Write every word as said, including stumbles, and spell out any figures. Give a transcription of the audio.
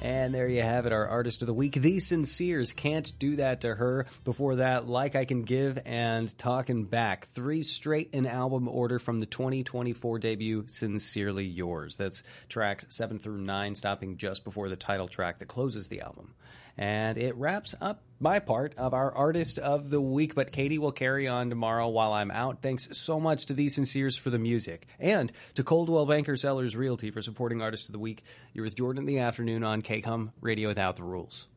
And there you have it, our Artist of the Week, The Sinceres. Can't Do That to Her. Before that, Like I Can Give and Talkin' Back. Three straight in album order from the twenty twenty-four debut, Sincerely Yours. That's tracks seven through nine, stopping just before the title track that closes the album. And it wraps up my part of our Artist of the Week, but Katie will carry on tomorrow while I'm out. Thanks so much to The Sinceres for the music, and to Coldwell Banker Sellers Realty for supporting Artist of the Week. You're with Jordan in the afternoon on K C O M Radio Without the Rules.